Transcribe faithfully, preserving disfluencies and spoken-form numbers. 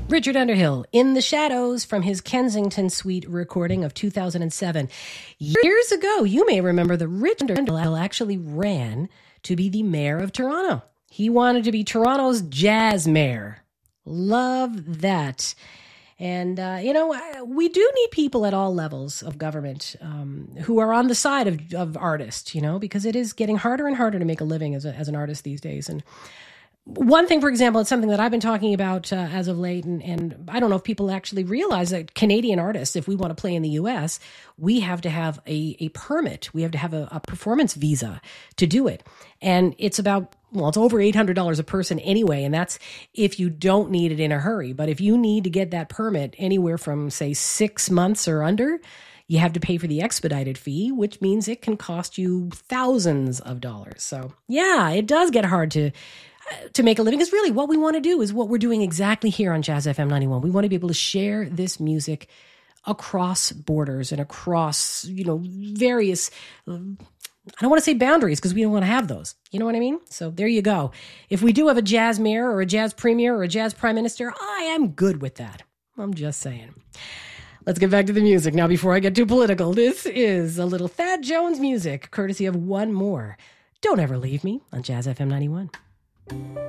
Richard Underhill, In the Shadows, from his Kensington Suite recording of two thousand seven. Years ago, you may remember that Richard Underhill actually ran to be the mayor of Toronto. He wanted to be Toronto's jazz mayor. Love that. And, uh, you know, we do need people at all levels of government um, who are on the side of, of artists, you know, because it is getting harder and harder to make a living as, a, as an artist these days. And one thing, for example, it's something that I've been talking about uh, as of late, and, and I don't know if people actually realize that Canadian artists, if we want to play in the U S, we have to have a, a permit. We have to have a, a performance visa to do it. And it's about, well, it's over eight hundred dollars a person anyway, and that's if you don't need it in a hurry. But if you need to get that permit anywhere from, say, six months or under, you have to pay for the expedited fee, which means it can cost you thousands of dollars. So, yeah, it does get hard to to make a living, because really what we want to do is what we're doing exactly here on Jazz F M ninety-one. We want to be able to share this music across borders and across, you know, various, um, I don't want to say boundaries, because we don't want to have those. You know what I mean? So there you go. If we do have a jazz mayor or a jazz premier or a jazz prime minister, I am good with that. I'm just saying. Let's get back to the music now before I get too political. This is a little Thad Jones music, courtesy of One More. Don't Ever Leave Me on Jazz F M ninety-one.